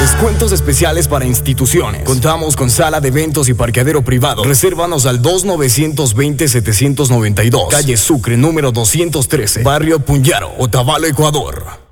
Descuentos especiales para instituciones. Contamos con sala de eventos y parqueadero privado. Resérvanos al 2920-792. Calle Sucre, número 213. Barrio Puñaro, Otavalo, Ecuador.